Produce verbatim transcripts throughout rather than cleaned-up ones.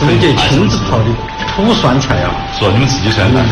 朱姐亲自泡的土酸菜啊， 说你们自己酸菜。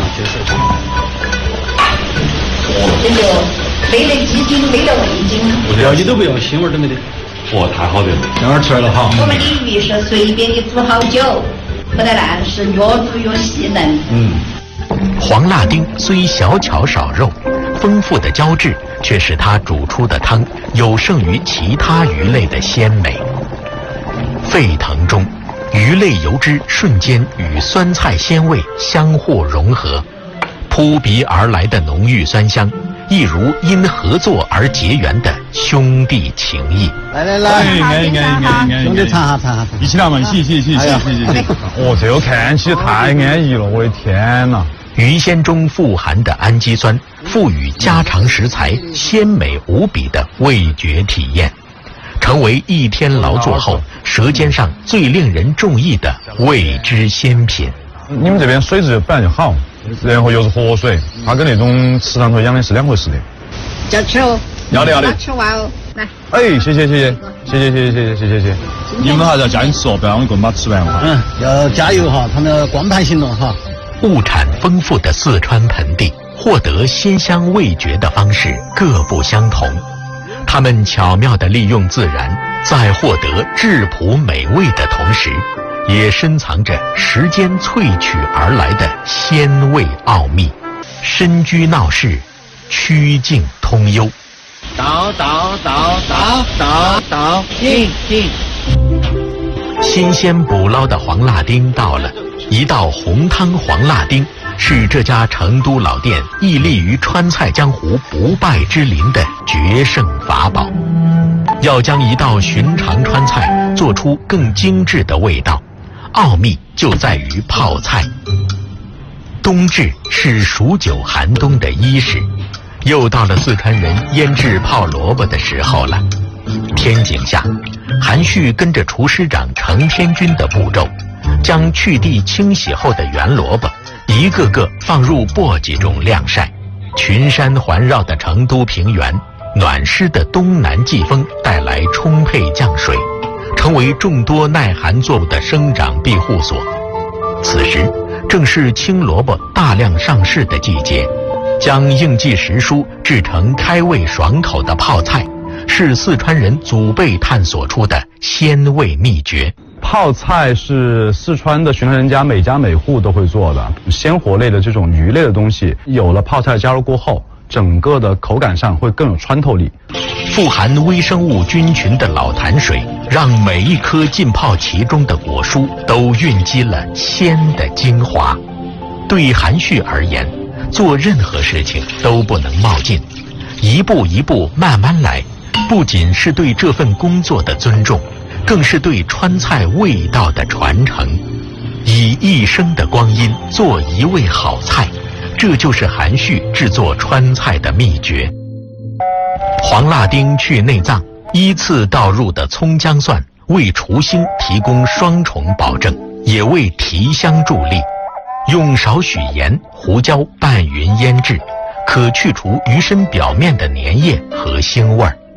这就没得鸡精，没得味精， 不要你都不要，腥味都没得。 哦，太好了， 香味出来了哈。 我们的鱼是随便的煮好久，不得烂，是越煮越细嫩。 嗯。 黄辣丁虽小巧少肉，丰富的胶质却使它煮出的汤有胜于其他鱼类的鲜美。沸腾中，鱼类油脂瞬间与酸菜鲜味相互融合，扑鼻而来的浓郁酸香，一如因合作而结缘的兄弟情谊。 来来来， 哎哎哎哎， 兄弟尝下尝下， 一起来嘛，一起一起一起一起一起。哦，这个看起太安逸了，我的天哪！ 鱼鲜中富含的氨基酸，赋予家常食材鲜美无比的味觉体验，成为一天劳作后舌尖上最令人中意的味之鲜品。 你们这边水质本来就好，然后又是活水，它跟那种池塘头养的是两回事的。 要吃哦， 要的要的， 吃完哦，来。 哎，谢谢谢谢谢谢谢谢谢谢谢谢谢。你们还是要加紧吃哦，不然我一个人把它吃完哈。 嗯，要加油哈，他们光盘行动哈。 物产丰富的四川盆地，获得鲜香味觉的方式各不相同。他们巧妙地利用自然，在获得质朴美味的同时，也深藏着时间萃取而来的鲜味奥秘。深居闹市，曲径通幽。 倒倒倒倒倒倒，进进。 新鲜捕捞的黄辣丁到了。一道红汤黄辣丁是这家成都老店屹立于川菜江湖不败之林的决胜法宝。要将一道寻常川菜做出更精致的味道，奥秘就在于泡菜。冬至是数九寒冬的伊始，又到了四川人腌制泡萝卜的时候了。天井下，韩旭跟着厨师长程天军的步骤，将去蒂清洗后的圆萝卜一个个放入簸箕中晾晒。群山环绕的成都平原，暖湿的东南季风带来充沛降水，成为众多耐寒作物的生长庇护所。此时正是青萝卜大量上市的季节，将应季时蔬制成开胃爽口的泡菜，是四川人祖辈探索出的鲜味秘诀。 泡菜是四川的寻常人家每家每户都会做的，鲜活类的这种鱼类的东西，有了泡菜加入过后，整个的口感上会更有穿透力。 富含微生物菌群的老潭水，让每一颗浸泡其中的果蔬都蕴积了鲜的精华。对韩旭而言，做任何事情都不能冒进，一步一步慢慢来，不仅是对这份工作的尊重，更是对川菜味道的传承。以一生的光阴做一味好菜，这就是韩旭制作川菜的秘诀。黄辣丁去内脏，依次倒入的葱姜蒜为厨腥提供双重保证，也为提香助力。用少许盐、胡椒拌匀腌制，可去除鱼身表面的粘液和腥味儿。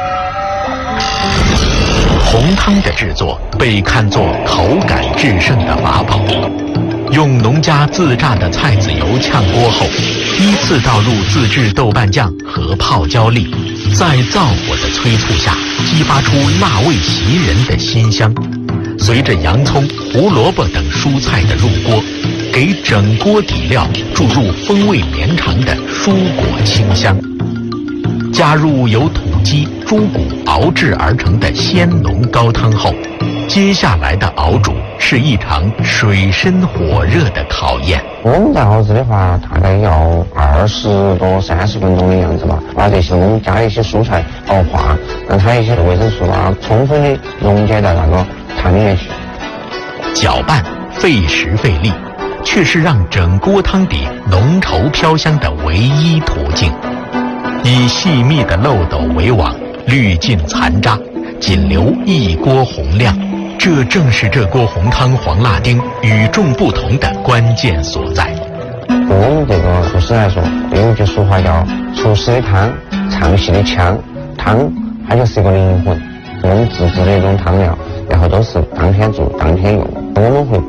红汤的制作被看作口感制胜的法宝。用农家自榨的菜籽油炝锅后，依次倒入自制豆瓣酱和泡椒粒，在灶火的催促下，激发出辣味袭人的馨香。随着洋葱、胡萝卜等蔬菜的入锅，给整锅底料注入风味绵长的蔬果清香。加入由土鸡、猪骨熬制而成的鲜浓高汤后，接下来的熬煮是一场水深火热的考验。 我们在熬制的话，大概要二十多三十分钟的样子吧，把这些我们加一些蔬菜熬化，让它一些维生素啊充分的溶解到那个汤里面去。 搅拌费时费力，却是让整锅汤底浓稠飘香的唯一途径。以细密的漏斗为网，滤尽残渣，仅留一锅红亮。这正是这锅红汤黄辣丁与众不同的关键所在。 对我们这个厨师来说，有一句俗话叫厨师的汤，唱戏的腔，汤它就是一个灵魂。我们自制的一种汤料，然后都是当天做当天用，我们会